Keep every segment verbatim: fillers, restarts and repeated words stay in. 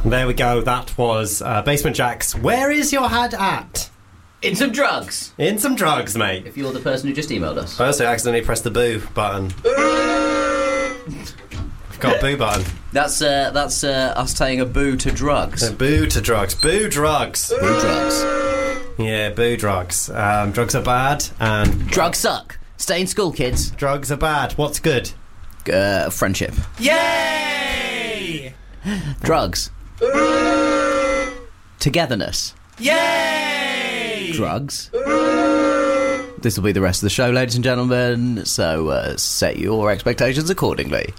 There we go. That was uh, Basement Jaxx. Where is your head at? In some drugs. In some drugs, mate. If you're the person who just emailed us. I also accidentally pressed the boo button. I've got a boo button. That's uh, that's uh, us saying a boo to drugs. Uh, boo to drugs. Boo drugs. Boo drugs. Yeah, boo drugs. Um, drugs are bad, and drugs suck. Stay in school, kids. Drugs are bad. What's good? Uh, friendship. Yay! Drugs. Togetherness. Yay! Drugs. This will be the rest of the show, ladies and gentlemen, so uh, set your expectations accordingly.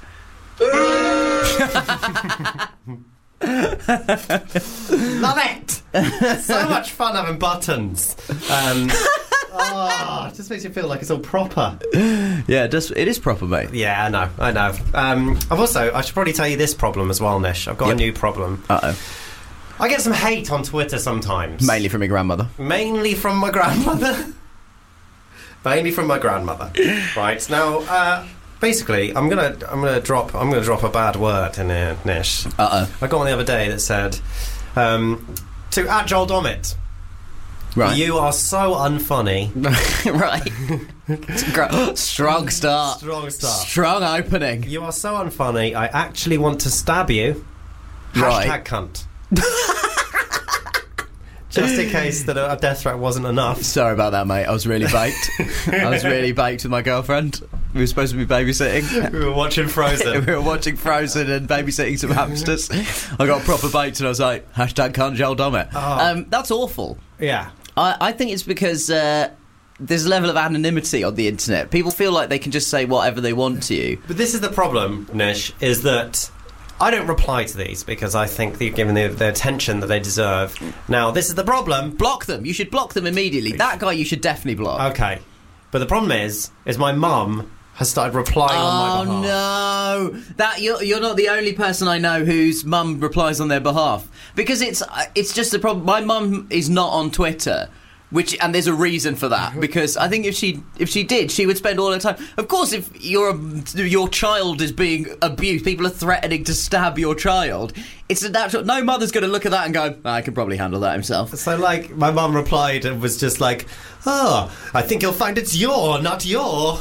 Love it! So much fun having buttons. Um, oh, it just makes you feel like it's all proper. Yeah, it, does, it is proper, mate. Yeah, I know, I know. Um, I've also, I should probably tell you this problem as well, Nish. I've got yep. a new problem. Uh-oh. I get some hate on Twitter sometimes. Mainly from your grandmother. Mainly from my grandmother. Mainly from my grandmother. Right, now, uh... basically, I'm gonna, I'm gonna drop, I'm gonna drop a bad word in here, Nish. Uh oh. I got one the other day that said, um, to at Joel Dommett. Right. You are so unfunny. Right. Strong start. Strong start. Strong opening. You are so unfunny. I actually want to stab you. Right. Hashtag cunt. Just in case that a death threat wasn't enough. Sorry about that, mate. I was really baked. I was really baked with my girlfriend. We were supposed to be babysitting. We were watching Frozen. We were watching Frozen and babysitting some hamsters. I got proper baked and I was like, hashtag cunt Joel Dommett. Oh. Um, that's awful. Yeah. I, I think it's because uh, there's a level of anonymity on the internet. People feel like they can just say whatever they want to you. But this is the problem, Nish, is that I don't reply to these because I think they've given the, the attention that they deserve. Now, this is the problem. Block them. You should block them immediately. That guy you should definitely block. Okay. But the problem is, is my mum has started replying oh, on my behalf. Oh, no. That, you're, you're not the only person I know whose mum replies on their behalf. Because it's it's just a problem. My mum is not on Twitter. Which and there's a reason for that, because I think if she if she did, she would spend all her time. Of course, if your your child is being abused, people are threatening to stab your child. It's a natural. No mother's going to look at that and go, oh, "I can probably handle that himself." So, like, my mum replied and was just like, "Oh, I think you'll find it's your, not your."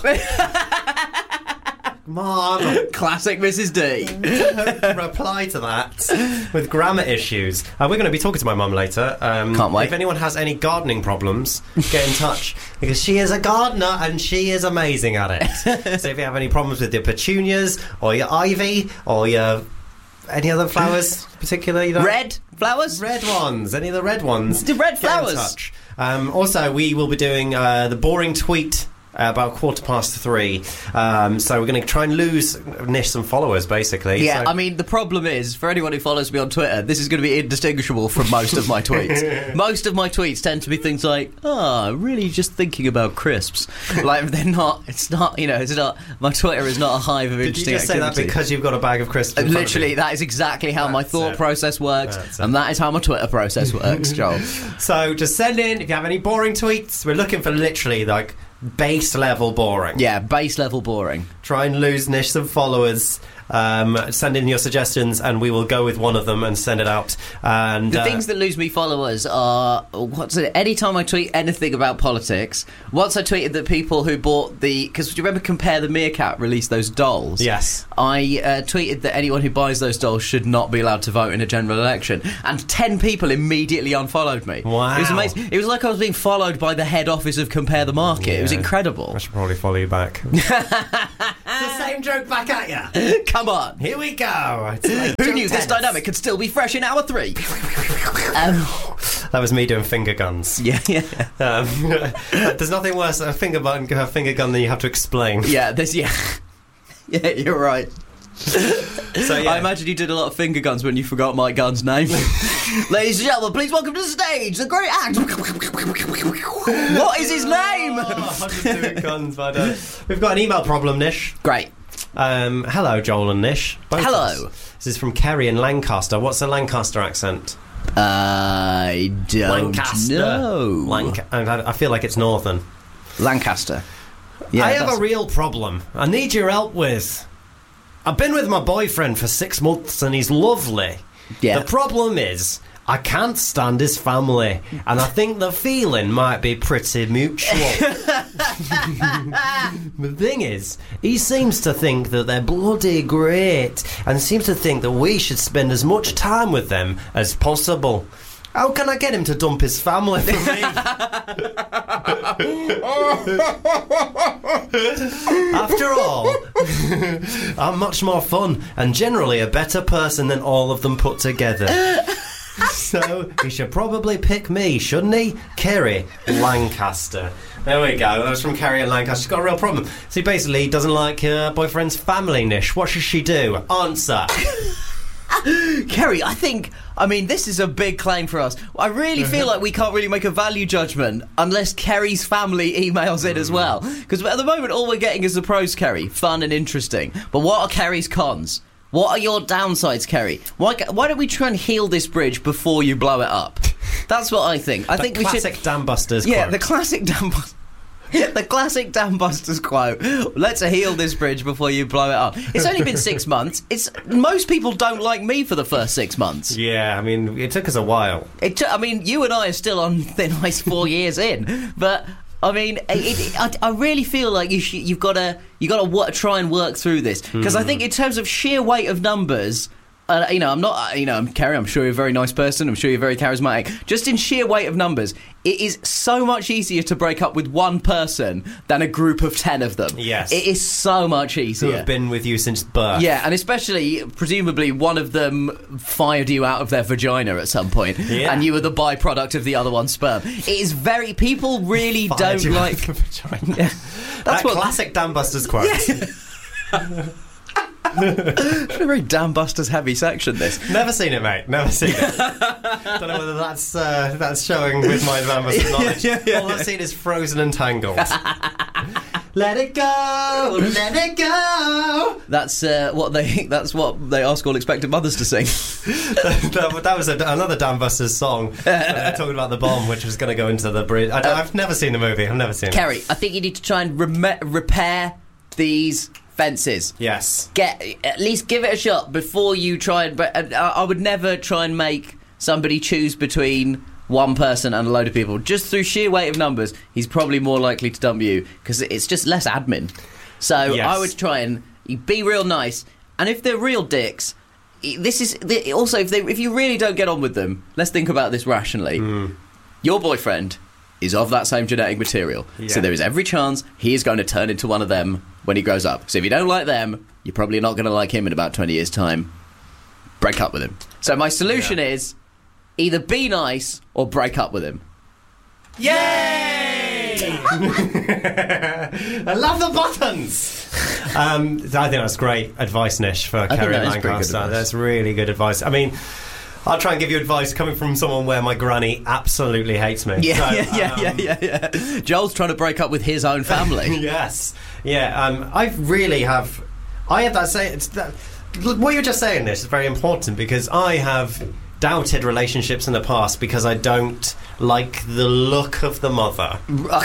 Mom. Classic Missus D. Reply to that with grammar issues. Uh, we're going to be talking to my mum later. Um, Can't wait. If anyone has any gardening problems, get in touch. Because she is a gardener and she is amazing at it. So if you have any problems with your petunias or your ivy or your... any other flowers particular? You know? Red flowers? Red ones. Any of the red ones. The red flowers. Get in touch. Um, also, we will be doing uh, the boring tweet Uh, about quarter past three. Um, so we're going to try and lose Nish some followers, basically. Yeah, so. I mean, the problem is, for anyone who follows me on Twitter, this is going to be indistinguishable from most of my tweets. Most of my tweets tend to be things like, oh, really just thinking about crisps. Like, they're not, it's not, you know, it's not, my Twitter is not a hive of Did interesting you just activity. say that because you've got a bag of crisps in front Literally, of you? that is exactly how That's my thought it. process works, That's and it. that is how my Twitter process works, Joel. So just send in, if you have any boring tweets, we're looking for literally, like, base level boring. Yeah, base level boring. Try and lose Nish some followers. Um, send in your suggestions and we will go with one of them and send it out. And the uh, things that lose me followers are, what's it, anytime I tweet anything about politics, once I tweeted that people who bought the, because do you remember Compare the Meerkat released those dolls? Yes. I uh, tweeted that anyone who buys those dolls should not be allowed to vote in a general election, and ten people immediately unfollowed me. Wow. It was amazing. It was like I was being followed by the head office of Compare the Market. Yeah. It was incredible. I should probably follow you back. It's the same joke back at you. Come on. Here we go. It's like Who Joe knew this Tennis. dynamic could still be fresh in hour three? um, That was me doing finger guns. yeah, yeah. Um, there's nothing worse than a finger button, a finger gun than you have to explain. Yeah, there's, yeah. Yeah, you're right. So, yeah. I imagine you did a lot of finger guns when you forgot Mike Gunn's name. Ladies and gentlemen, please welcome to the stage the great act. What is his name? Oh, I'm just doing guns, but uh, we've got an email problem, Nish. Great. Um, hello, Joel and Nish. Both of Hello. us. This is from Kerry in Lancaster. What's a Lancaster accent? I don't Lancaster. know. Lanc- I I feel like it's northern. Lancaster. Yeah, I have that's- a real problem I need your help with. I've been with my boyfriend for six months and he's lovely. Yeah. The problem is, I can't stand his family, and I think the feeling might be pretty mutual. The thing is, he seems to think that they're bloody great, and seems to think that we should spend as much time with them as possible. How can I get him to dump his family for me? After all, I'm much more fun and generally a better person than all of them put together. So he should probably pick me, shouldn't he? Kerry Lancaster. There we go. That was from Kerry and Lancaster. She's got a real problem. See, basically, he doesn't like her boyfriend's family, Nish. What should she do? Answer. Kerry, I think, I mean, this is a big claim for us. I really feel like we can't really make a value judgment unless Kerry's family emails in as well. Because at the moment, all we're getting is the pros, Kerry. Fun and interesting. But what are Kerry's cons? What are your downsides, Kerry? Why, why don't we try and heal this bridge before you blow it up? That's what I think. I the think we should... classic Dan Busters Yeah, quote. the classic Dan Busters... The classic Dan Busters quote. Let's heal this bridge before you blow it up. It's only been six months. It's most people don't like me for the first six months. Yeah, I mean, it took us a while. It. T- I mean, you and I are still on thin ice four years in, but I mean, it, it, I, I really feel like you sh- you've got to you got to w- try and work through this because mm. I think in terms of sheer weight of numbers. Uh, you know, I'm not, you know, I'm Kerry, I'm sure you're a very nice person, I'm sure you're very charismatic. Just in sheer weight of numbers, it is so much easier to break up with one person than a group of ten of them. Yes. It is so much easier. Who have been with you since birth. Yeah, and especially, presumably, one of them fired you out of their vagina at some point, yeah. and you were the byproduct of the other one's sperm. It is very, people really fired don't you like... out of the vagina. Yeah. That's that what... classic Dan Busters quote. Yeah. It's a very Dan Busters heavy section, this. Never seen it, mate. Never seen it. Don't know whether that's uh, that's showing with my Dan Busters knowledge. Yeah, yeah, All yeah. I've seen is Frozen and Tangled. Let it go, let it go. That's uh, what they. That's what they ask all expectant mothers to sing. that, that was a, another Dan Busters song. uh, talking about the bomb, which was going to go into the bridge. I, uh, I've never seen the movie. I've never seen Kerry, it. I think you need to try and rem- repair these fences. Yes. Get at least give it a shot before you try and. But uh, I would never try and make somebody choose between one person and a load of people. Just through sheer weight of numbers, he's probably more likely to dump you because it's just less admin. So yes. I would try and be real nice. And if they're real dicks, this is also if they if you really don't get on with them. Let's think about this rationally. Mm. Your boyfriend is of that same genetic material, yeah. so there is every chance he is going to turn into one of them when he grows up. So if you don't like them, you're probably not going to like him in about twenty years' time. Break up with him. So my solution yeah. is either be nice or break up with him. Yay! I love the buttons. Um, I think that's great advice, Nish, for Kerry Lancaster. That's really good advice. I mean, I'll try and give you advice coming from someone where my granny absolutely hates me. Yeah, so, yeah, yeah, um, yeah, yeah, yeah. Joel's trying to break up with his own family. Yes, yeah. Um, I really have. I have that say. It's that, what you're just saying, this is very important because I have doubted relationships in the past because I don't like the look of the mother.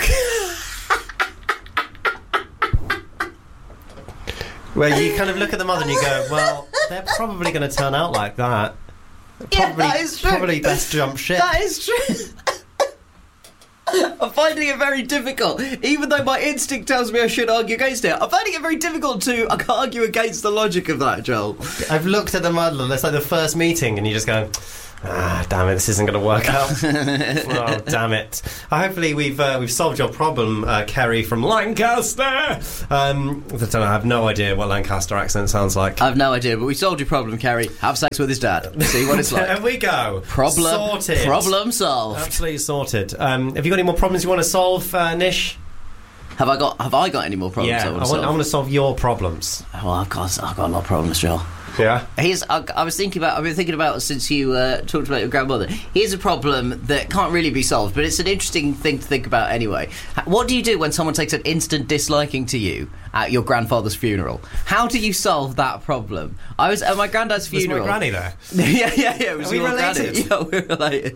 Where you kind of look at the mother and you go, well, they're probably going to turn out like that. Probably, Yeah, that is true. Probably best jump ship. That is true. I'm finding it very difficult. Even though my instinct tells me I should argue against it, I'm finding it very difficult to argue against the logic of that, Joel. I've looked at the mother, it's like the first meeting, and you just go, ah, damn it, this isn't going to work out. Oh, damn it. Uh, hopefully we've uh, we've solved your problem, uh, Kerry from Lancaster. Um, I don't know, I have no idea what Lancaster accent sounds like. I've no idea, but we solved your problem, Kerry. Have sex with his dad. See what it's like. There we go. Problem sorted. Problem solved. Absolutely sorted. Um, have you got any more problems you want to solve, uh, Nish? Have I got Have I got any more problems? Yeah, I want I to want, I solve? want to solve your problems. Oh, I've got I've got a lot of problems, Joel. Yeah. Here's I, I was thinking about I've been thinking about since you uh, talked about your grandmother. Here's a problem that can't really be solved, but it's an interesting thing to think about anyway. What do you do when someone takes an instant disliking to you at your grandfather's funeral? How do you solve that problem? I was at my granddad's funeral. Was my granny there? yeah, yeah, yeah. It was Are we your related? granny. Yeah, we're related.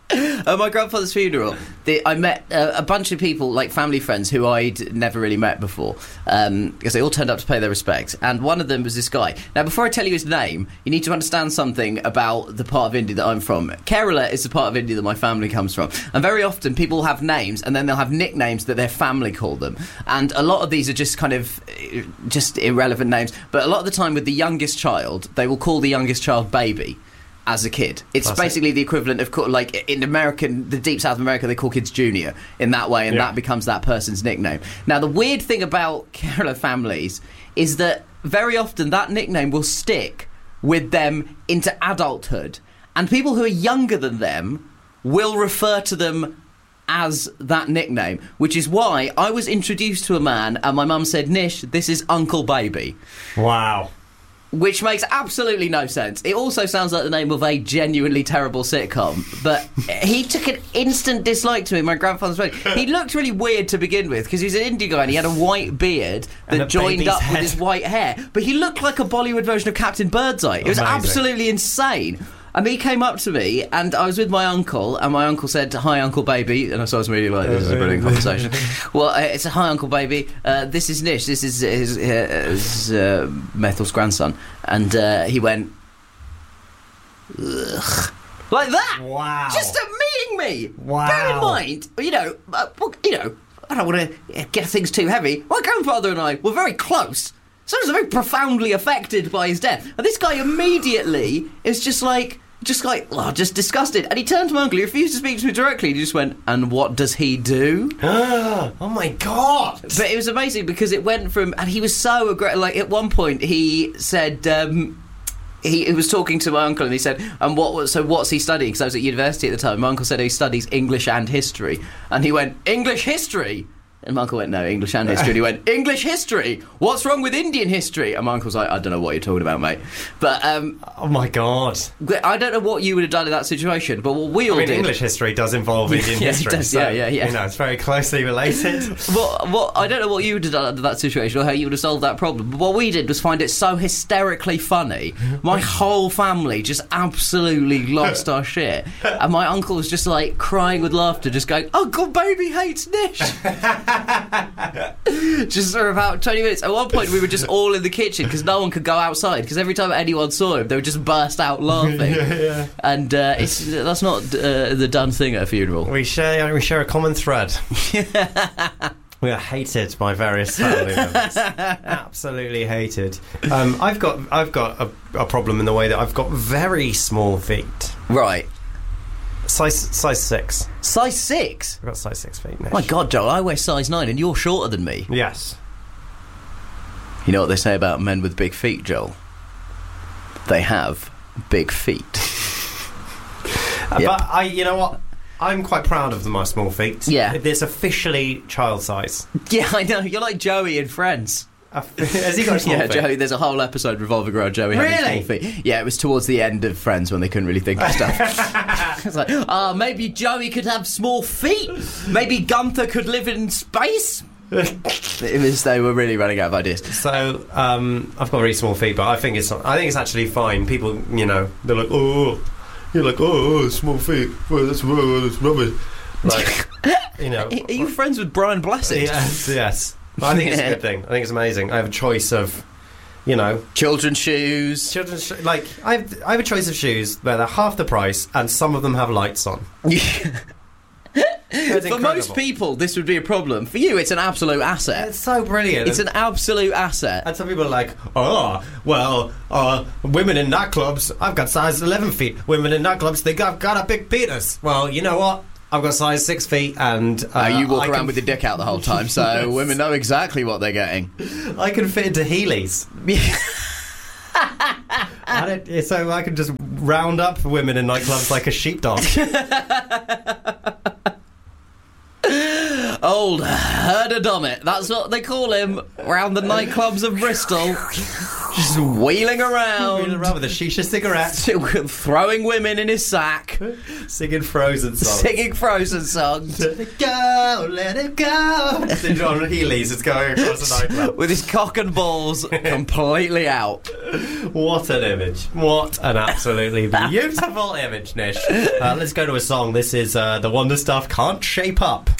At my grandfather's funeral, the, I met uh, a bunch of people, like family friends, who I'd never really met before, um, because they all turned up to pay their respects. And one of them was this guy. Now, before I tell you his name, you need to understand something about the part of India that I'm from. Kerala is the part of India that my family comes from. And very often, people have names, and then they'll have nicknames that their family call them. And a lot of these are just kind of uh, just irrelevant names. But a lot of the time, with the youngest child, they will call the youngest child baby. As a kid, it's Classic. Basically the equivalent of like in American, the deep South America, they call kids Junior in that way, and yeah. that becomes that person's nickname. Now, the weird thing about Kerala families is that very often that nickname will stick with them into adulthood, and people who are younger than them will refer to them as that nickname, which is why I was introduced to a man, and my mum said, "Nish, this is Uncle Baby." Wow. Which makes absolutely no sense. It also sounds like the name of a genuinely terrible sitcom. But he took an instant dislike to me, my grandfather's wedding. He looked really weird to begin with, because he was an Indian guy and he had a white beard that joined up head. with his white hair. But he looked like a Bollywood version of Captain Birdseye. It was Amazing. absolutely insane. And he came up to me, and I was with my uncle, and my uncle said, "Hi, Uncle Baby," and so I was really like, "This is a brilliant conversation." Well, uh, it's a "Hi, Uncle Baby. Uh, this is Nish. This is his, uh, his uh, Methel's grandson," and uh, he went, "Ugh," like that. Wow! Just at meeting me. Wow! Bear in mind, you know, uh, you know, I don't want to get things too heavy. My grandfather and I were very close. So I was very profoundly affected by his death. And this guy immediately is just like, just like, oh, just disgusted. And he turned to my uncle, he refused to speak to me directly, and he just went, "And what does he do?" Oh my God! But it was amazing because it went from, and he was so aggressive, like at one point he said, um, he, he was talking to my uncle and he said, "And what was, so what's he studying?" Because I was at university at the time. My uncle said he studies English and history. And he went, "English history?" And my uncle went, "No, English and history." And he went, "English history? What's wrong with Indian history?" And my uncle's like, "I don't know what you're talking about, mate." But, um... oh, my God. I don't know what you would have done in that situation, but what we all I mean, did... English history does involve Indian yeah, history. It does, so, yeah, yeah, yeah. You know, it's very closely related. what, what, I don't know what you would have done under that situation or how you would have solved that problem, but what we did was find it so hysterically funny. My whole family just absolutely lost our shit. And my uncle was just, like, crying with laughter, just going, "Uncle Baby hates Nish." Just for about twenty minutes. At one point we were just all in the kitchen because no one could go outside, because every time anyone saw him they would just burst out laughing. yeah, yeah. And uh, it's that's not uh, the done thing at a funeral. We share we share a common thread. We are hated by various family members. Absolutely hated. Um, I've got I've got a, a problem in the way that I've got very small feet. Right. Size size six. Size six? I've got size six feet. My God, Joel, I wear size nine and you're shorter than me. Yes. You know what they say about men with big feet, Joel? They have big feet. uh, Yep. But I, you know what? I'm quite proud of my small feet. Yeah. It's officially child size. Yeah, I know. You're like Joey in Friends. Has he got a small yeah, feet? Joey, there's a whole episode revolving around Joey Really? having small feet. Yeah, it was towards the end of Friends when they couldn't really think of stuff. It's like, oh, maybe Joey could have small feet. Maybe Gunther could live in space. It was, they were really running out of ideas. So um, I've got very small feet, but I think it's I think it's actually fine. People, you know, they're like, oh, you're like, oh, oh small feet. Well, that's, oh, that's rubbish. Like, you know, are you friends with Brian Blessed? Yes, yes. I think it's a good thing. I think it's amazing. I have a choice of, you know, children's shoes. Children's sh- like I have, I have a choice of shoes where they're half the price, and some of them have lights on. For most people, this would be a problem. For you, it's an absolute asset. It's so brilliant. It's an absolute asset. And some people are like, oh, well, uh, women in nightclubs, I've got size eleven feet. Women in nightclubs, they got, got a big penis. Well, you know what? I've got size six feet, and uh, uh, you walk I around can... with your dick out the whole time, so yes. Women know exactly what they're getting. I can fit into Heelys. I don't, so I can just round up women in nightclubs like a sheepdog. Old Herder Dommett, that's what they call him round the nightclubs of Bristol. Just wheeling around. Wheeling around with a shisha cigarette. Throwing women in his sack. Singing Frozen songs. Singing Frozen songs. Let it go, let it go. Sitting on Heelys, it's going across the nightclub. With his cock and balls completely out. What an image. What an absolutely beautiful image, Nish. Uh, let's go to a song. This is uh, The Wonder Stuff, Can't Shape Up.